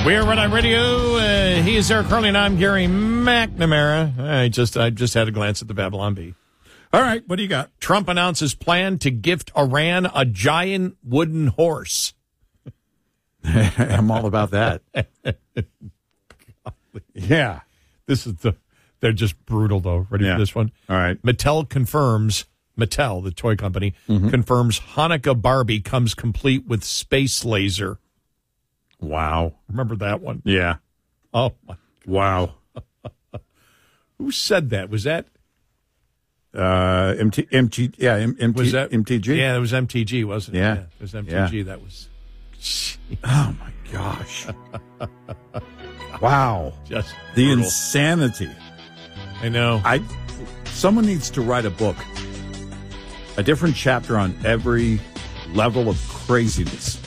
We're Red Eye Radio. He is Eric Carly, and I'm Gary McNamara. I just had a glance at the Babylon Bee. All right, what do you got? Trump announces plan to gift Iran a giant wooden horse. I'm all about that. Yeah. They're just brutal, though. Ready for this one? All right. Mattel, the toy company, confirms Hanukkah Barbie comes complete with space laser. Wow. Remember that one? Yeah. Oh, my. Wow. Who said that? Was that? MTG. Was that MTG? Yeah, it was MTG, wasn't it? Yeah. It was MTG. Yeah. That was. Oh, my gosh. Wow. Just the brutal. Insanity. I know. Someone needs to write a book, a different chapter on every level of craziness